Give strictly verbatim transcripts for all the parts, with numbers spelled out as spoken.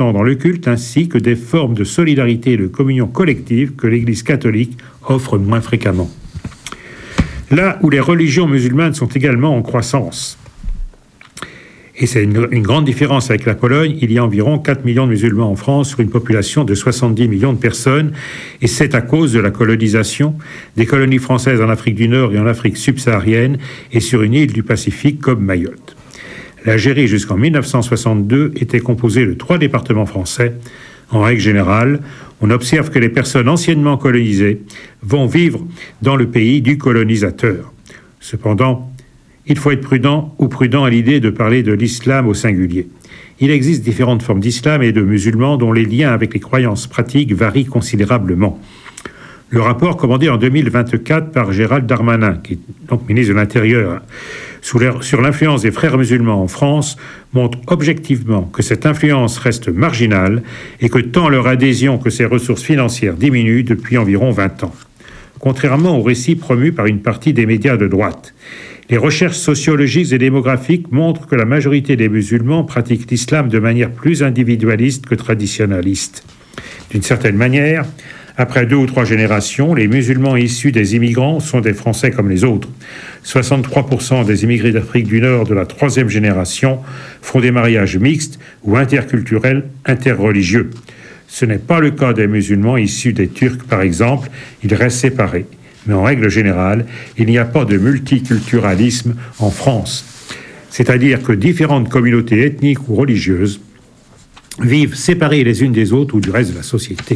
important dans le culte ainsi que des formes de solidarité et de communion collective que l'Église catholique offre moins fréquemment. Là où les religions musulmanes sont également en croissance, et c'est une, une grande différence avec la Pologne, il y a environ quatre millions de musulmans en France sur une population de soixante-dix millions de personnes, et c'est à cause de la colonisation des colonies françaises en Afrique du Nord et en Afrique subsaharienne et sur une île du Pacifique comme Mayotte. L'Algérie, jusqu'en mille neuf cent soixante-deux, était composée de trois départements français. En règle générale, on observe que les personnes anciennement colonisées vont vivre dans le pays du colonisateur. Cependant, il faut être prudent ou prudent à l'idée de parler de l'islam au singulier. Il existe différentes formes d'islam et de musulmans dont les liens avec les croyances pratiques varient considérablement. Le rapport commandé en deux mille vingt-quatre par Gérald Darmanin, qui est donc ministre de l'Intérieur, sur l'influence des frères musulmans en France, montre objectivement que cette influence reste marginale et que tant leur adhésion que ses ressources financières diminuent depuis environ vingt ans. Contrairement au récit promu par une partie des médias de droite, les recherches sociologiques et démographiques montrent que la majorité des musulmans pratiquent l'islam de manière plus individualiste que traditionnaliste. D'une certaine manière, après deux ou trois générations, les musulmans issus des immigrants sont des Français comme les autres. soixante-trois pour cent des immigrés d'Afrique du Nord de la troisième génération font des mariages mixtes ou interculturels, interreligieux. Ce n'est pas le cas des musulmans issus des Turcs, par exemple, ils restent séparés. Mais en règle générale, il n'y a pas de multiculturalisme en France. C'est-à-dire que différentes communautés ethniques ou religieuses vivent séparées les unes des autres ou du reste de la société.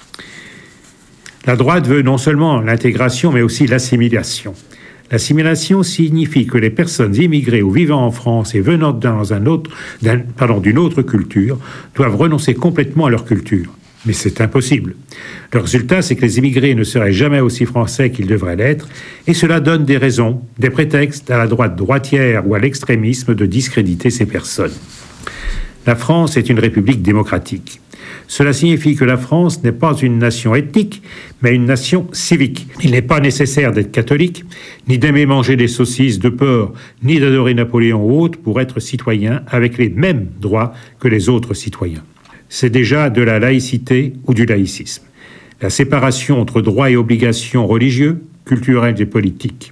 La droite veut non seulement l'intégration, mais aussi l'assimilation. L'assimilation signifie que les personnes immigrées ou vivant en France et venant dans un autre, d'un, pardon, d'une autre culture doivent renoncer complètement à leur culture. Mais c'est impossible. Le résultat, c'est que les immigrés ne seraient jamais aussi français qu'ils devraient l'être, et cela donne des raisons, des prétextes à la droite droitière ou à l'extrémisme de discréditer ces personnes. La France est une république démocratique. Cela signifie que la France n'est pas une nation ethnique, mais une nation civique. Il n'est pas nécessaire d'être catholique, ni d'aimer manger des saucisses de porc, ni d'adorer Napoléon ou autre pour être citoyen avec les mêmes droits que les autres citoyens. C'est déjà de la laïcité ou du laïcisme. La séparation entre droits et obligations religieux, culturels et politiques.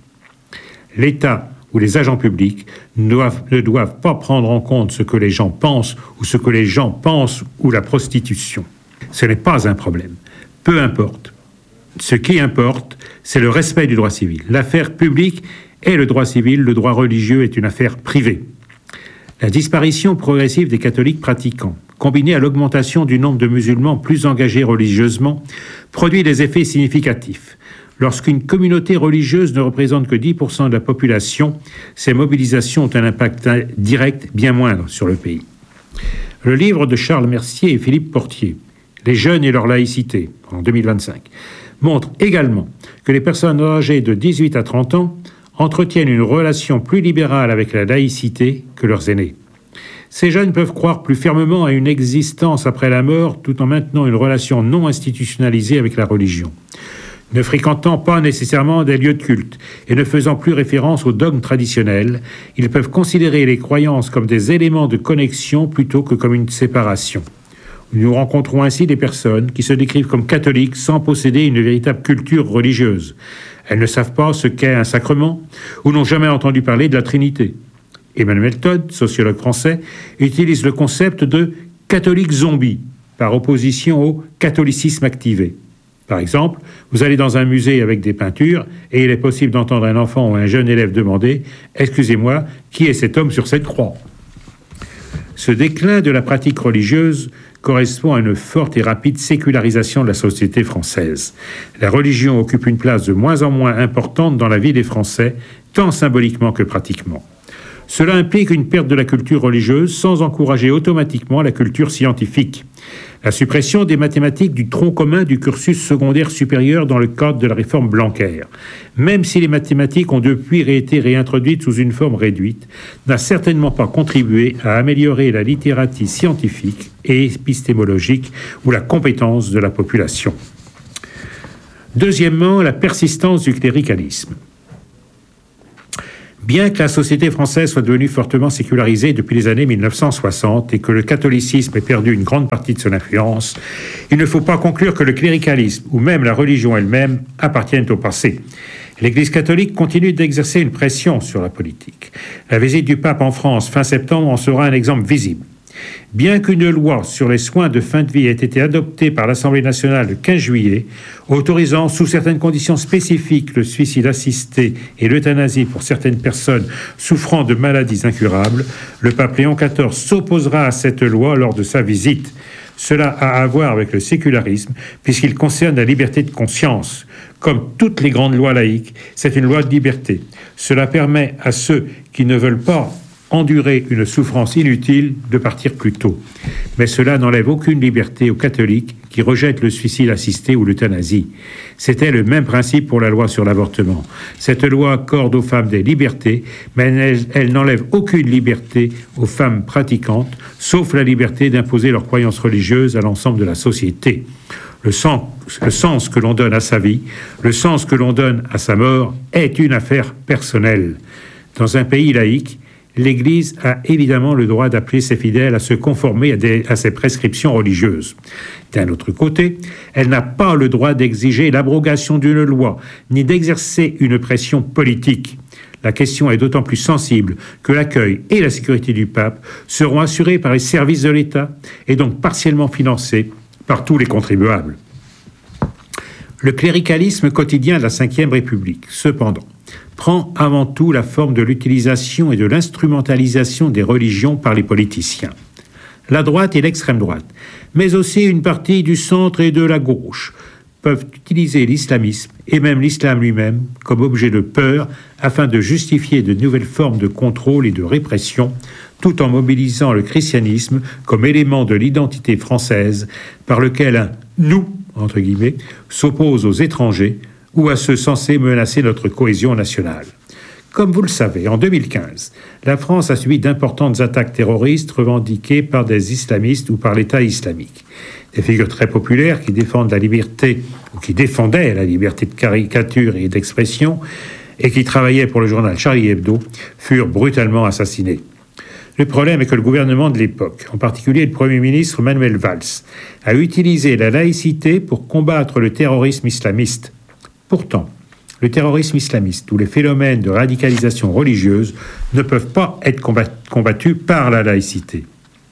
L'État ou les agents publics ne doivent, ne doivent pas prendre en compte ce que les gens pensent ou ce que les gens pensent ou la prostitution. Ce n'est pas un problème. Peu importe. Ce qui importe, c'est le respect du droit civil. L'affaire publique est le droit civil, le droit religieux est une affaire privée. La disparition progressive des catholiques pratiquants, combinée à l'augmentation du nombre de musulmans plus engagés religieusement, produit des effets significatifs. Lorsqu'une communauté religieuse ne représente que dix pour cent de la population, ces mobilisations ont un impact direct bien moindre sur le pays. Le livre de Charles Mercier et Philippe Portier, « Les jeunes et leur laïcité » en deux mille vingt-cinq, montre également que les personnes âgées de dix-huit à trente ans entretiennent une relation plus libérale avec la laïcité que leurs aînés. Ces jeunes peuvent croire plus fermement à une existence après la mort tout en maintenant une relation non institutionnalisée avec la religion. Ne fréquentant pas nécessairement des lieux de culte et ne faisant plus référence aux dogmes traditionnels, ils peuvent considérer les croyances comme des éléments de connexion plutôt que comme une séparation. Nous rencontrons ainsi des personnes qui se décrivent comme catholiques sans posséder une véritable culture religieuse. Elles ne savent pas ce qu'est un sacrement ou n'ont jamais entendu parler de la Trinité. Emmanuel Todd, sociologue français, utilise le concept de catholique zombie par opposition au catholicisme activé. Par exemple, vous allez dans un musée avec des peintures et il est possible d'entendre un enfant ou un jeune élève demander « Excusez-moi, qui est cet homme sur cette croix ?» Ce déclin de la pratique religieuse correspond à une forte et rapide sécularisation de la société française. La religion occupe une place de moins en moins importante dans la vie des Français, tant symboliquement que pratiquement. Cela implique une perte de la culture religieuse sans encourager automatiquement la culture scientifique. La suppression des mathématiques du tronc commun du cursus secondaire supérieur dans le cadre de la réforme Blanquer, même si les mathématiques ont depuis été réintroduites sous une forme réduite, n'a certainement pas contribué à améliorer la littératie scientifique et épistémologique ou la compétence de la population. Deuxièmement, la persistance du cléricalisme. Bien que la société française soit devenue fortement sécularisée depuis les années mille neuf cent soixante et que le catholicisme ait perdu une grande partie de son influence, il ne faut pas conclure que le cléricalisme ou même la religion elle-même appartiennent au passé. L'Église catholique continue d'exercer une pression sur la politique. La visite du pape en France fin septembre en sera un exemple visible. Bien qu'une loi sur les soins de fin de vie ait été adoptée par l'Assemblée nationale le quinze juillet, autorisant sous certaines conditions spécifiques le suicide assisté et l'euthanasie pour certaines personnes souffrant de maladies incurables, le pape Léon quatorze s'opposera à cette loi lors de sa visite. Cela a à voir avec le sécularisme, puisqu'il concerne la liberté de conscience. Comme toutes les grandes lois laïques, c'est une loi de liberté. Cela permet à ceux qui ne veulent pas endurer une souffrance inutile de partir plus tôt. Mais cela n'enlève aucune liberté aux catholiques qui rejettent le suicide assisté ou l'euthanasie. C'était le même principe pour la loi sur l'avortement. Cette loi accorde aux femmes des libertés, mais elle, elle n'enlève aucune liberté aux femmes pratiquantes, sauf la liberté d'imposer leurs croyances religieuses à l'ensemble de la société. Le sens, le sens que l'on donne à sa vie, le sens que l'on donne à sa mort, est une affaire personnelle. Dans un pays laïque, l'Église a évidemment le droit d'appeler ses fidèles à se conformer à, des, à ses prescriptions religieuses. D'un autre côté, elle n'a pas le droit d'exiger l'abrogation d'une loi, ni d'exercer une pression politique. La question est d'autant plus sensible que l'accueil et la sécurité du pape seront assurés par les services de l'État et donc partiellement financés par tous les contribuables. Le cléricalisme quotidien de la cinquième République, cependant, prend avant tout la forme de l'utilisation et de l'instrumentalisation des religions par les politiciens. La droite et l'extrême droite, mais aussi une partie du centre et de la gauche, peuvent utiliser l'islamisme et même l'islam lui-même comme objet de peur afin de justifier de nouvelles formes de contrôle et de répression, tout en mobilisant le christianisme comme élément de l'identité française par lequel un « nous » entre guillemets, s'oppose aux étrangers ou à ceux censés menacer notre cohésion nationale. Comme vous le savez, en deux mille quinze, la France a subi d'importantes attaques terroristes revendiquées par des islamistes ou par l'État islamique. Des figures très populaires qui défendent la liberté, ou qui défendaient la liberté de caricature et d'expression, et qui travaillaient pour le journal Charlie Hebdo, furent brutalement assassinés. Le problème est que le gouvernement de l'époque, en particulier le Premier ministre Manuel Valls, a utilisé la laïcité pour combattre le terrorisme islamiste. Pourtant, le terrorisme islamiste ou les phénomènes de radicalisation religieuse ne peuvent pas être combattus par la laïcité.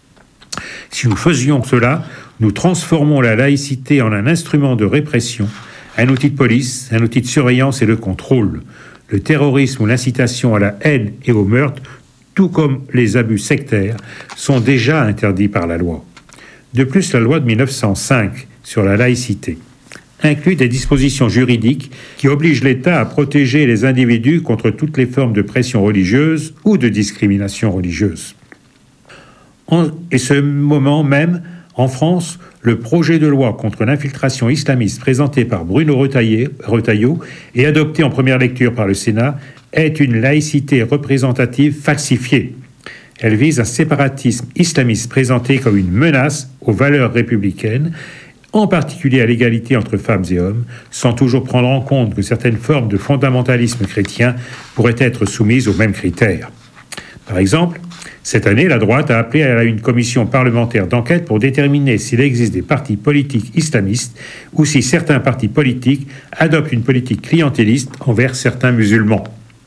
Si nous faisions cela, nous transformons la laïcité en un instrument de répression, un outil de police, un outil de surveillance et de contrôle. Le terrorisme ou l'incitation à la haine et au meurtre, tout comme les abus sectaires, sont déjà interdits par la loi. De plus, la loi de mille neuf cent cinq sur la laïcité inclut des dispositions juridiques qui obligent l'État à protéger les individus contre toutes les formes de pression religieuse ou de discrimination religieuse. En, et ce moment même, en France, le projet de loi contre l'infiltration islamiste présenté par Bruno Retailleau et adopté en première lecture par le Sénat est une laïcité représentative falsifiée. Elle vise un séparatisme islamiste présenté comme une menace aux valeurs républicaines, en particulier à l'égalité entre femmes et hommes, sans toujours prendre en compte que certaines formes de fondamentalisme chrétien pourraient être soumises aux mêmes critères. Par exemple, cette année, la droite a appelé à une commission parlementaire d'enquête pour déterminer s'il existe des partis politiques islamistes ou si certains partis politiques adoptent une politique clientéliste envers certains musulmans.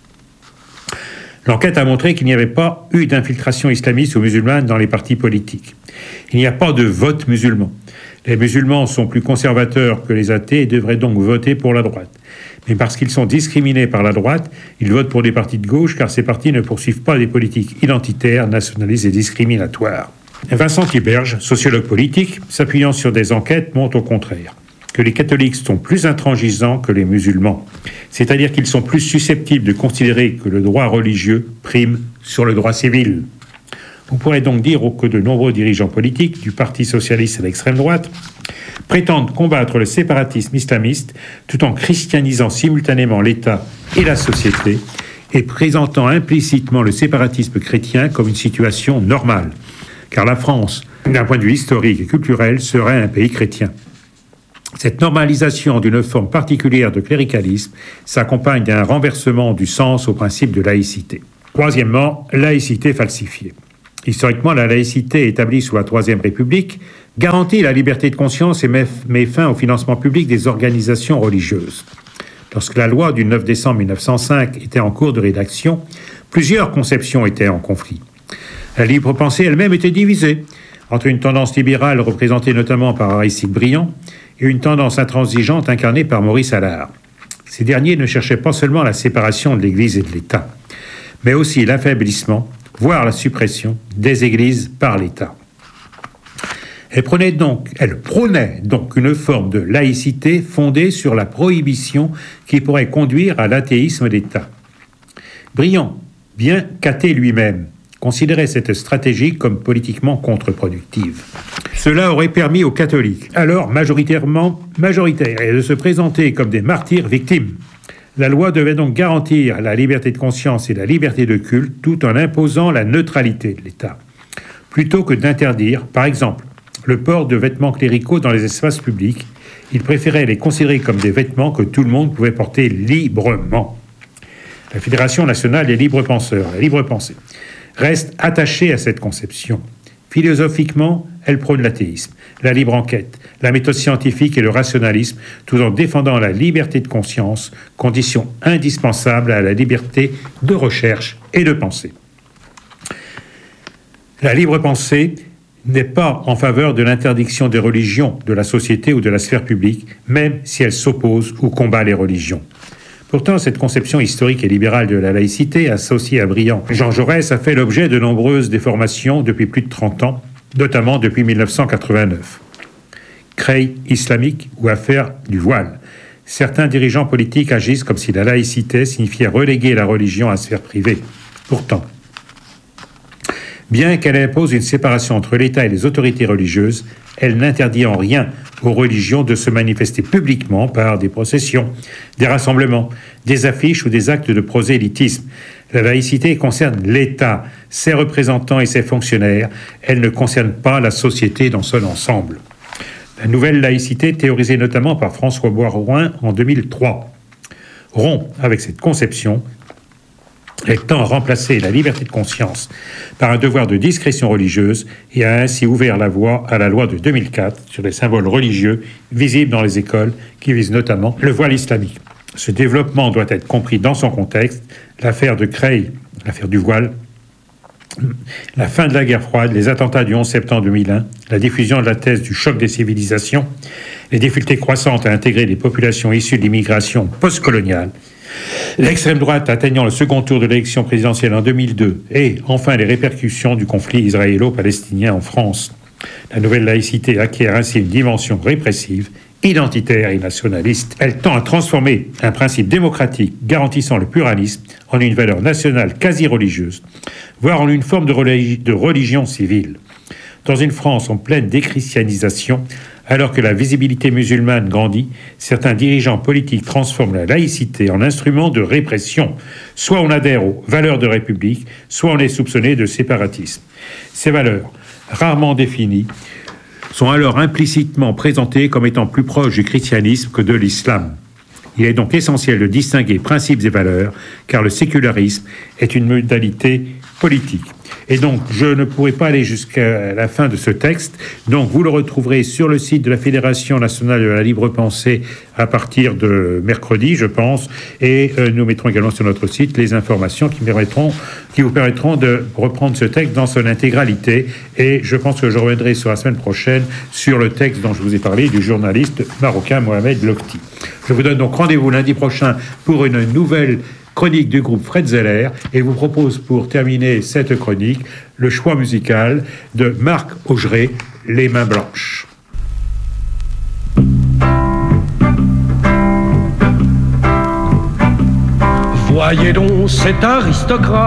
L'enquête a montré qu'il n'y avait pas eu d'infiltration islamiste ou musulmane dans les partis politiques. Il n'y a pas de vote musulman. Les musulmans sont plus conservateurs que les athées et devraient donc voter pour la droite. Mais parce qu'ils sont discriminés par la droite, ils votent pour des partis de gauche car ces partis ne poursuivent pas des politiques identitaires, nationalistes et discriminatoires. Vincent Tiberge, sociologue politique, s'appuyant sur des enquêtes, montre au contraire que les catholiques sont plus intransigeants que les musulmans. C'est-à-dire qu'ils sont plus susceptibles de considérer que le droit religieux prime sur le droit civil. On pourrait donc dire que de nombreux dirigeants politiques, du Parti socialiste à l'extrême droite, prétendent combattre le séparatisme islamiste tout en christianisant simultanément l'État et la société et présentant implicitement le séparatisme chrétien comme une situation normale. Car la France, d'un point de vue historique et culturel, serait un pays chrétien. Cette normalisation d'une forme particulière de cléricalisme s'accompagne d'un renversement du sens au principe de laïcité. Troisièmement, laïcité falsifiée. Historiquement, la laïcité établie sous la Troisième République garantit la liberté de conscience et met, met fin au financement public des organisations religieuses. Lorsque la loi du neuf décembre mille neuf cent cinq était en cours de rédaction, plusieurs conceptions étaient en conflit. La libre pensée elle-même était divisée entre une tendance libérale représentée notamment par Aristide Briand et une tendance intransigeante incarnée par Maurice Allard. Ces derniers ne cherchaient pas seulement la séparation de l'Église et de l'État, mais aussi l'affaiblissement, voire la suppression des églises par l'État. Elle prenait donc, elle prônait donc une forme de laïcité fondée sur la prohibition qui pourrait conduire à l'athéisme d'État. Briand, bien qu'athée lui-même, considérait cette stratégie comme politiquement contre-productive. Cela aurait permis aux catholiques, alors majoritairement majoritaires, de se présenter comme des martyrs victimes. La loi devait donc garantir la liberté de conscience et la liberté de culte tout en imposant la neutralité de l'État. Plutôt que d'interdire, par exemple, le port de vêtements cléricaux dans les espaces publics, il préférait les considérer comme des vêtements que tout le monde pouvait porter librement. La Fédération nationale des libres penseurs, la libre pensée, reste attachée à cette conception. Philosophiquement, elle prône l'athéisme, la libre enquête, la méthode scientifique et le rationalisme, tout en défendant la liberté de conscience, condition indispensable à la liberté de recherche et de pensée. La libre pensée n'est pas en faveur de l'interdiction des religions de la société ou de la sphère publique, même si elle s'oppose ou combat les religions. Pourtant, cette conception historique et libérale de la laïcité, associée à Briand et Jean Jaurès, a fait l'objet de nombreuses déformations depuis plus de trente ans, notamment depuis mille neuf cent quatre-vingt-neuf. Créille islamique ou affaire du voile. Certains dirigeants politiques agissent comme si la laïcité signifiait reléguer la religion à la sphère privée. Pourtant, bien qu'elle impose une séparation entre l'État et les autorités religieuses, elle n'interdit en rien aux religions de se manifester publiquement par des processions, des rassemblements, des affiches ou des actes de prosélytisme. La laïcité concerne l'État, ses représentants et ses fonctionnaires. Elle ne concerne pas la société dans son ensemble. La nouvelle laïcité, théorisée notamment par François Baroin en deux mille trois, rompt avec cette conception. Elle tend à remplacer la liberté de conscience par un devoir de discrétion religieuse et a ainsi ouvert la voie à la loi de deux mille quatre sur les symboles religieux visibles dans les écoles qui visent notamment le voile islamique. Ce développement doit être compris dans son contexte. L'affaire de Creil, l'affaire du voile, la fin de la guerre froide, les attentats du onze septembre deux mille un, la diffusion de la thèse du choc des civilisations, les difficultés croissantes à intégrer les populations issues de l'immigration postcoloniale, l'extrême droite atteignant le second tour de l'élection présidentielle en deux mille deux et enfin les répercussions du conflit israélo-palestinien en France. La nouvelle laïcité acquiert ainsi une dimension répressive, identitaire et nationaliste. Elle tend à transformer un principe démocratique garantissant le pluralisme en une valeur nationale quasi-religieuse, voire en une forme de, religi- de religion civile. Dans une France en pleine déchristianisation, alors que la visibilité musulmane grandit, certains dirigeants politiques transforment la laïcité en instrument de répression. Soit on adhère aux valeurs de République, soit on est soupçonné de séparatisme. Ces valeurs, rarement définies, sont alors implicitement présentées comme étant plus proches du christianisme que de l'islam. Il est donc essentiel de distinguer principes et valeurs, car le sécularisme est une modalité politique. Et donc, je ne pourrai pas aller jusqu'à la fin de ce texte. Donc, vous le retrouverez sur le site de la Fédération nationale de la libre pensée à partir de mercredi, je pense. Et euh, nous mettrons également sur notre site les informations qui, permettront, qui vous permettront de reprendre ce texte dans son intégralité. Et je pense que je reviendrai sur la semaine prochaine sur le texte dont je vous ai parlé du journaliste marocain Mohamed Lokhti. Je vous donne donc rendez-vous lundi prochain pour une nouvelle chronique du groupe Fred Zeller et vous propose pour terminer cette chronique le choix musical de Marc Augeret, Les Mains Blanches. Voyez donc cet aristocrate